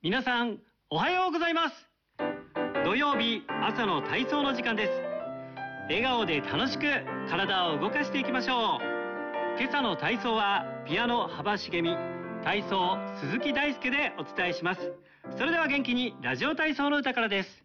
皆さんおはようございます。土曜日朝の体操の時間です。笑顔で楽しく体を動かしていきましょう。今朝の体操はピアノ幅しげみ、体操鈴木大輔でお伝えします。それでは元気にラジオ体操の歌からです。